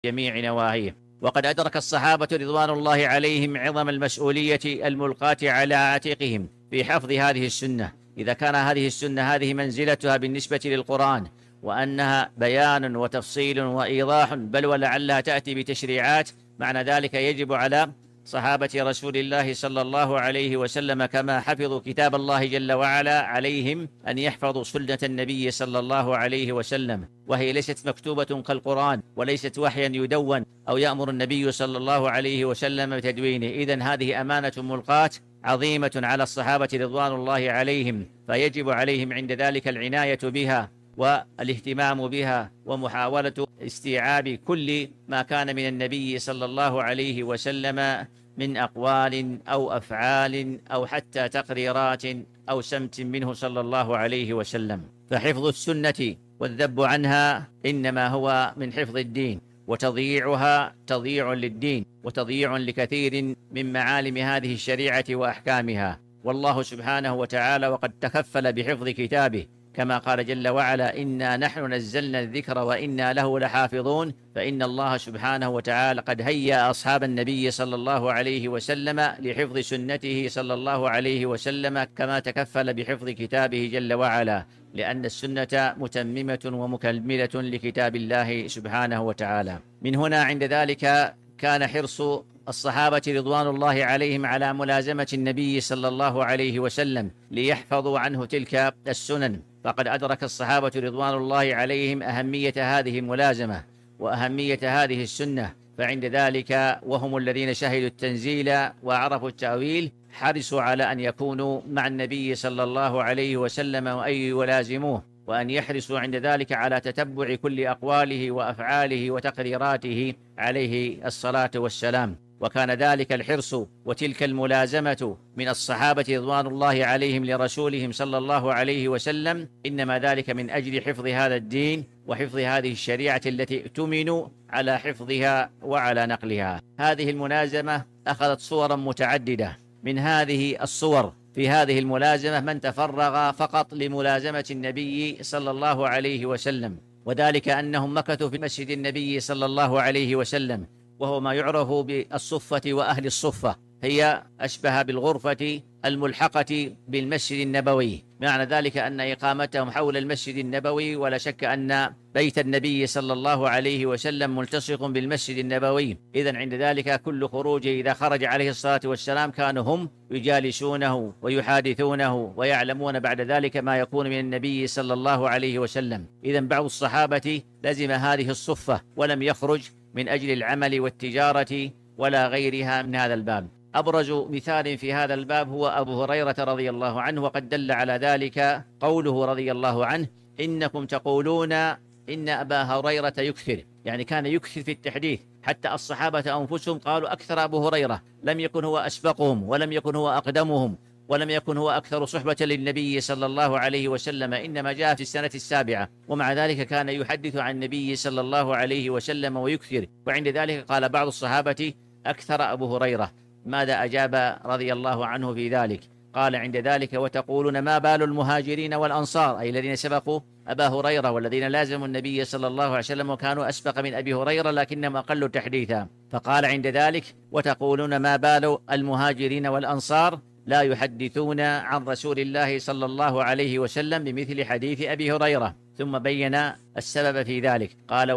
جميع نواهيه. وقد أدرك الصحابة رضوان الله عليهم عظم المسؤولية الملقاة على عاتقهم في حفظ هذه السنة، إذا كان هذه السنة هذه منزلتها بالنسبة للقرآن، وأنها بيان وتفصيل وإيضاح، بل ولعلها تأتي بتشريعات. معنى ذلك يجب على صحابة رسول الله صلى الله عليه وسلم كما حفظوا كتاب الله جل وعلا عليهم أن يحفظوا سنة النبي صلى الله عليه وسلم، وهي ليست مكتوبة كالقرآن، وليست وحيا يدون أو يأمر النبي صلى الله عليه وسلم بتدوينه. إذن هذه أمانة ملقاة عظيمة على الصحابة رضوان الله عليهم، فيجب عليهم عند ذلك العناية بها والاهتمام بها، ومحاولة استيعاب كل ما كان من النبي صلى الله عليه وسلم من أقوال أو أفعال أو حتى تقريرات أو سمت منه صلى الله عليه وسلم. فحفظ السنة والذب عنها إنما هو من حفظ الدين، وتضييعها تضييع للدين وتضييع لكثير من معالم هذه الشريعة وأحكامها. والله سبحانه وتعالى وقد تكفل بحفظ كتابه، كما قال جل وعلا: إنا نحن نزلنا الذكر وإنا له لحافظون. فإن الله سبحانه وتعالى قد هيأ أصحاب النبي صلى الله عليه وسلم لحفظ سنته صلى الله عليه وسلم، كما تكفل بحفظ كتابه جل وعلا، لأن السنة متممة ومكملة لكتاب الله سبحانه وتعالى. من هنا عند ذلك كان حرص الصحابة رضوان الله عليهم على ملازمة النبي صلى الله عليه وسلم ليحفظوا عنه تلك السنن، فقد أدرك الصحابة رضوان الله عليهم أهمية هذه الملازمة وأهمية هذه السنة، فعند ذلك وهم الذين شهدوا التنزيل وعرفوا التأويل حرصوا على أن يكونوا مع النبي صلى الله عليه وسلم وأن يلازموه، وأن يحرصوا عند ذلك على تتبع كل أقواله وأفعاله وتقريراته عليه الصلاة والسلام. وكان ذلك الحرص وتلك الملازمة من الصحابة رضوان الله عليهم لرسولهم صلى الله عليه وسلم إنما ذلك من أجل حفظ هذا الدين وحفظ هذه الشريعة التي ائتمنوا على حفظها وعلى نقلها. هذه الملازمة أخذت صورا متعددة. من هذه الصور في هذه الملازمة من تفرغ فقط لملازمة النبي صلى الله عليه وسلم، وذلك أنهم مكثوا في مسجد النبي صلى الله عليه وسلم، وهو ما يعرف بالصفة وأهل الصفة، هي أشبه بالغرفة الملحقة بالمسجد النبوي. معنى ذلك أن إقامتهم حول المسجد النبوي، ولا شك أن بيت النبي صلى الله عليه وسلم ملتصق بالمسجد النبوي، إذن عند ذلك كل خروج إذا خرج عليه الصلاة والسلام كانوا هم يجالسونه ويحادثونه ويعلمون بعد ذلك ما يكون من النبي صلى الله عليه وسلم. إذن بعض الصحابة لزم هذه الصفة ولم يخرج من أجل العمل والتجارة ولا غيرها من هذا الباب. أبرز مثال في هذا الباب هو أبو هريرة رضي الله عنه، وقد دل على ذلك قوله رضي الله عنه: إنكم تقولون إن أبا هريرة يكثر، يعني كان يكثر في التحديث، حتى الصحابة أنفسهم قالوا أكثر أبو هريرة، لم يكن هو أسبقهم ولم يكن هو أقدمهم ولم يكن هو أكثر صحبة للنبي صلى الله عليه وسلم، إنما جاء في السنة السابعة، ومع ذلك كان يحدث عن النبي صلى الله عليه وسلم ويكثر. وعند ذلك قال بعض الصحابة: أكثر أبو هريرة. ماذا أجاب رضي الله عنه في ذلك؟ قال عند ذلك: وتقولون ما بال المهاجرين والأنصار، أي الذين سبقوا أبا هريرة والذين لازموا النبي صلى الله عليه وسلم وكانوا أسبق من أبي هريرة لكنهم أقل تحديثا. فقال عند ذلك: وتقولون ما بال المهاجرين والأنصار لا يحدثون عن رسول الله صلى الله عليه وسلم بمثل حديث أبي هريرة. ثم بين السبب في ذلك، قال: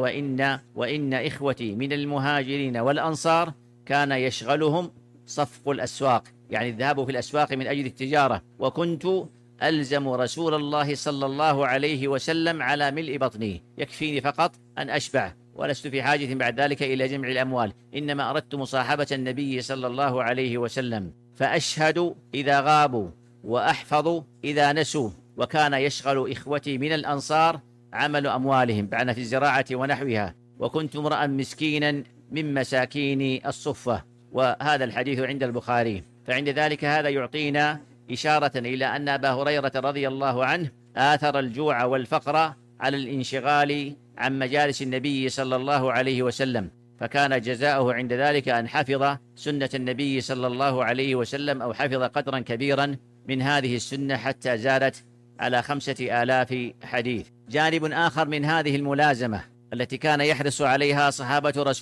وإن إخوتي من المهاجرين والأنصار كان يشغلهم صفق الأسواق، يعني الذهاب في الأسواق من أجل التجارة، وكنت ألزم رسول الله صلى الله عليه وسلم على ملء بطني، يكفيني فقط أن أشبع ولست في حاجة بعد ذلك إلى جمع الأموال، إنما أردت مصاحبة النبي صلى الله عليه وسلم، فأشهد إذا غابوا وأحفظ إذا نسوا. وكان يشغل إخوتي من الأنصار عمل أموالهم بعد في الزراعة ونحوها، وكنت امرأ مسكينا من مساكين الصفة. وهذا الحديث عند البخاري. فعند ذلك هذا يعطينا إشارة إلى أن أبا هريرة رضي الله عنه آثر الجوع والفقر على الانشغال عن مجالس النبي صلى الله عليه وسلم، فكان جزاؤه عند ذلك أن حفظ سنة النبي صلى الله عليه وسلم، أو حفظ قدرا كبيرا من هذه السنة حتى زادت على 5000 حديث. جانب آخر من هذه الملازمة التي كان يحرص عليها صحابة رسول